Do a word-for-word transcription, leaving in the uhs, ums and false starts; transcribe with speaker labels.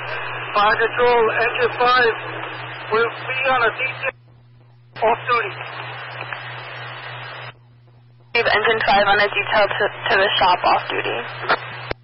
Speaker 1: Fire Control, Engine five will be on a detail off duty.
Speaker 2: We have Engine five on a detail to, to the shop off duty.